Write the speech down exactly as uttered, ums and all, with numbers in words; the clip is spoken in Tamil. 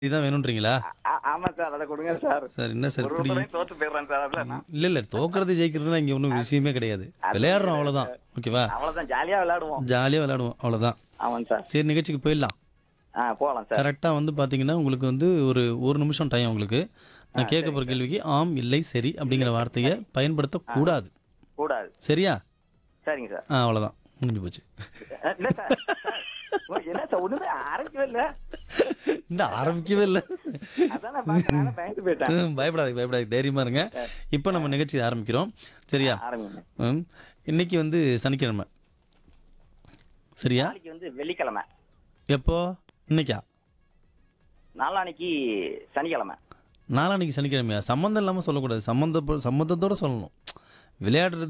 இதான் வேணுன்றீங்களா? ஆ ஆமா சார். அத குடுங்க சார். சார் என்ன சார் ஒரு ஒரு இப்படி? தடவையும் தோத்து போயிடுறேன் சார். அதுலனா. இல்ல, இல்ல. தோக்குறது, ஜெயிக்கிறதுலாம் இங்க ஒண்ணும் விஷயமே கிடையாது. அது விளையாடுறோம் கிடையாது அவ்வளோதான். சார். ஓகேவா? அவ்வளவுதான் ஜாலியா விளையாடுவோம். ஜாலியா விளையாடுவோம். அவ்வளோதான். ஆமாங்க சார். சரி நிகழ்ச்சிக்கு போயிடலாம். ஆ போலாம் சார். கரெக்ட்டா வந்து பார்த்தீங்கன்னா, உங்களுக்கு வந்து ஒரு 1 நிமிஷம் டைம் உங்களுக்கு. ஆ நான் கேட்க சரிங்க போற சார். கேள்விக்கு ஆம், இல்லை, சரி அப்படிங்கிற இல்லை, வார்த்தைய சரி. ஆ பயன்படுத்தக்கூடாது. கூடாது. சரியா? சரிங்க சார். ஆ அவ்வளோதான். முடிஞ்சு போச்சு. அ இல்ல சார். சார். ஓ என்ன சார் ஒண்ணுமே ஆரம்பிக்கவே இல்ல. இந்த ஆரம்பிக்கவே இல்ல. அதான் நான் பார்த்தேன். நானே பயந்து போயிட்டேன். ம் பயப்படாதீங்க, பயப்படாதீங்க. தைரியமா இருங்க. இப்ப நம்ம நிகழ்ச்சி ஆரம்பிக்கிறோம். சரியா? ஆரம்பிங்க. ம். இன்னைக்கு வந்து சனிக்கிழமை. சரியா? நாளைக்கு வந்து வெள்ளிக்கிழமை. எப்போ? இன்னைக்கா? நாளான்னைக்கு சனிக்கிழமை. நாளான்னைக்கு சனிக்கிழமையா? சம்மந்தம் இல்லாம சொல்லக்கூடாது. சம்மந்த சம்மந்தத்தோட சொல்லணும். விளையாடுறது